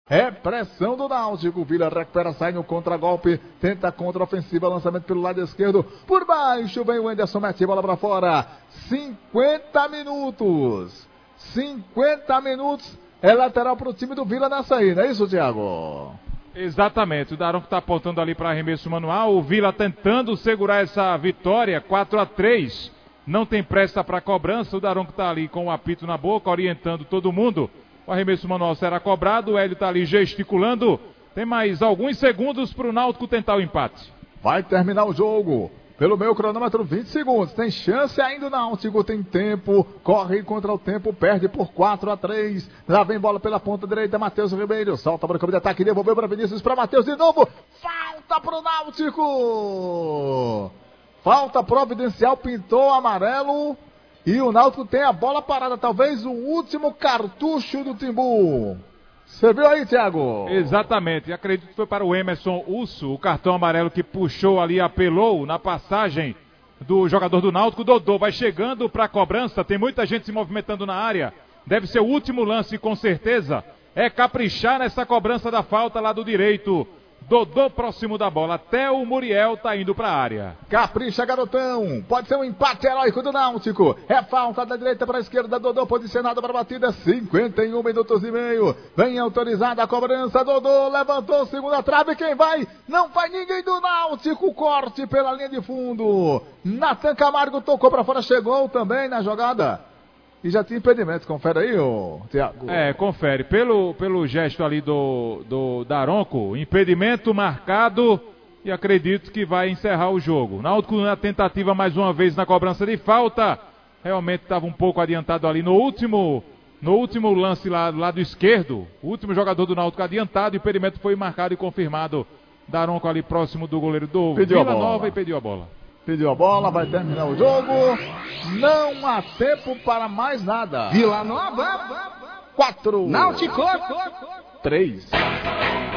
É pressão do Náutico. Vila recupera, sai no contragolpe. Tenta contra-ofensiva. Lançamento pelo lado esquerdo. Por baixo vem o Anderson. Mete a bola pra fora. 50 minutos. 50 minutos. É lateral pro time do Vila nessa aí, não é isso, Thiago? Exatamente. O Daronco está apontando ali para arremesso manual. O Vila tentando segurar essa vitória. 4-3. Não tem pressa para cobrança. O Daronco está ali com o apito na boca, orientando todo mundo. O arremesso manual será cobrado. O Hélio está ali gesticulando. Tem mais alguns segundos para o Náutico tentar o empate. Vai terminar o jogo. Pelo meu cronômetro, 20 segundos. Tem chance ainda o Náutico, tem tempo. Corre contra o tempo, perde por 4-3. Lá vem bola pela ponta direita, Matheus Ribeiro. Solta para o campo de ataque, devolveu para Vinícius, para Matheus de novo. Falta para o Náutico. Falta providencial, pintou amarelo. E o Náutico tem a bola parada, talvez o último cartucho do Timbu. Você viu aí, Thiago? Exatamente, acredito que foi para o Emerson Urso, o cartão amarelo que puxou ali, apelou na passagem do jogador do Náutico. Dodô vai chegando para a cobrança, tem muita gente se movimentando na área. Deve ser o último lance, com certeza. É caprichar nessa cobrança da falta lá do direito. Dodô próximo da bola, até o Muriel tá indo pra área. Capricha, garotão. Pode ser um empate heróico do Náutico. É falta da direita para a esquerda. Dodô posicionado para a batida. 51 minutos e meio. Vem autorizada a cobrança. Dodô levantou segunda trave. Quem vai? Não vai ninguém do Náutico. Corte pela linha de fundo. Natan Camargo tocou para fora. Chegou também na jogada. E já tinha impedimento, confere aí, Thiago. Confere. Pelo gesto ali do Daronco, impedimento marcado e acredito que vai encerrar o jogo. Náutico na tentativa mais uma vez na cobrança de falta. Realmente estava um pouco adiantado ali no último lance lá do lado esquerdo. O último jogador do Náutico adiantado, o impedimento foi marcado e confirmado. Daronco ali próximo do goleiro do Vila Nova e pediu a bola. Pediu a bola, vai terminar o jogo. Não há tempo para mais nada. Vila Nova 4, Náutico 3.